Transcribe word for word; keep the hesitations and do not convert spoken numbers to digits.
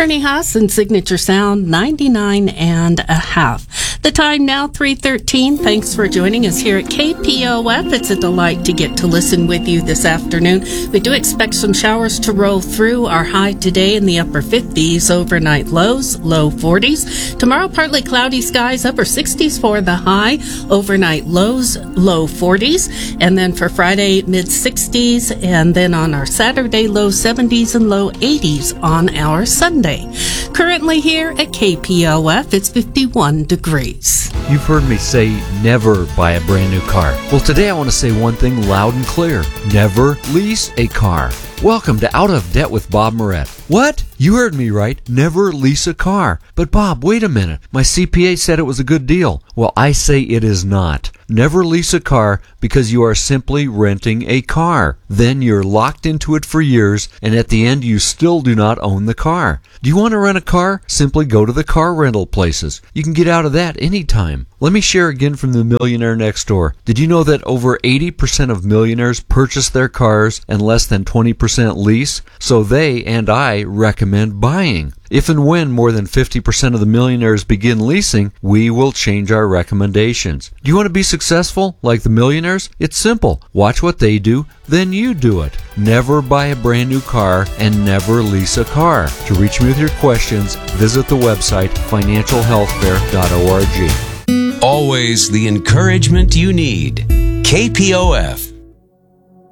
Kearney Haas and Signature Sound ninety-nine and a half. The time now three thirteen. Thanks for joining us here at K P O F. It's a delight to get to listen with you this afternoon. We do expect some showers to roll through. Our high today in the upper fifties, overnight lows, low forties. Tomorrow, partly cloudy skies, upper sixties for the high, overnight lows, low forties. And then for Friday, mid sixties. And then on our Saturday, low seventies and low eighties on our Sunday. Currently here at K P O F, it's fifty-one degrees. You've heard me say never buy a brand new car. Well, today I want to say one thing loud and clear. Never lease a car. Welcome to Out of Debt with Bob Moret. What? You heard me right. Never lease a car. But Bob, wait a minute. My C P A said it was a good deal. Well, I say it is not. Never lease a car because you are simply renting a car. Then you're locked into it for years, and at the end you still do not own the car. Do you want to rent a car? Simply go to the car rental places. You can get out of that anytime. Let me share again from the Millionaire Next Door. Did you know that over eighty percent of millionaires purchase their cars and less than twenty percent lease? So they and I recommend buying. If and when more than fifty percent of the millionaires begin leasing, we will change our recommendations. Do you want to be successful like the millionaires? It's simple. Watch what they do, then you do it. Never buy a brand new car and never lease a car. To reach me with your questions, visit the website financial health fair dot org. Always the encouragement you need. K P O F.